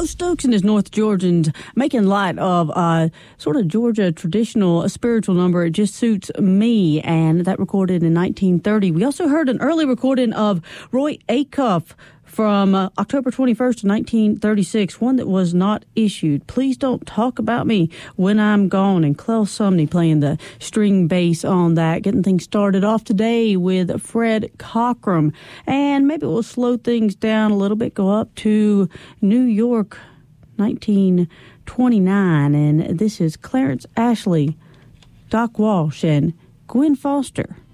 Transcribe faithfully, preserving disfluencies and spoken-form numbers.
Bo Stokes and his North Georgians making light of uh, sort of Georgia traditional a spiritual number. It just suits me, and that recorded in nineteen thirty. We also heard an early recording of Roy Acuff from uh, October twenty-first, nineteen thirty-six, one that was not issued. Please Don't Talk About Me When I'm Gone, and Clell Sumney playing the string bass on that, getting things started off today with Fred Cockrum. And maybe we'll slow things down a little bit, go up to New York, nineteen twenty-nine, and this is Clarence Ashley, Doc Walsh, and Gwen Foster.